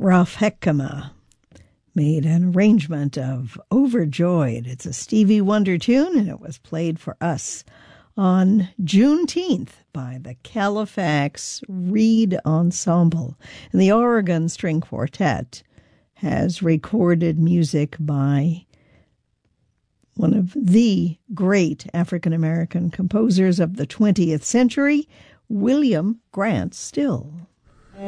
Ralph Heckema made an arrangement of Overjoyed. It's a Stevie Wonder tune, and it was played for us on Juneteenth by the Califax Reed Ensemble. And the Oregon String Quartet has recorded music by one of the great African-American composers of the 20th century, William Grant Still.